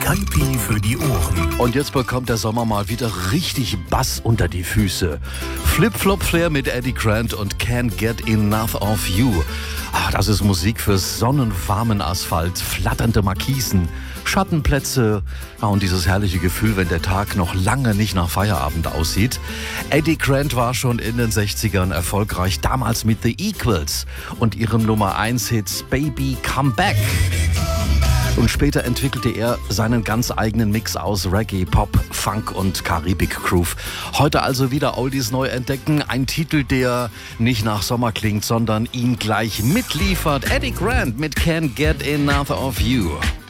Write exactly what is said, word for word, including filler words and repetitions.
Kaipi für die Ohren. Und jetzt bekommt der Sommer mal wieder richtig Bass unter die Füße. Flip-Flop-Flair mit Eddie Grant und Can't Get Enough of You. Ah, das ist Musik für sonnenwarmen Asphalt, flatternde Markisen, Schattenplätze, ja, und dieses herrliche Gefühl, wenn der Tag noch lange nicht nach Feierabend aussieht. Eddie Grant war schon in den sechzigern erfolgreich, damals mit The Equals und ihrem Nummer eins Hit Baby Come Back. Und später entwickelte er seinen ganz eigenen Mix aus Reggae, Pop, Funk und Karibik Groove. Heute also wieder Oldies neu entdecken. Ein Titel, der nicht nach Sommer klingt, sondern ihn gleich mitliefert. Eddie Grant mit Can't Get Enough of You.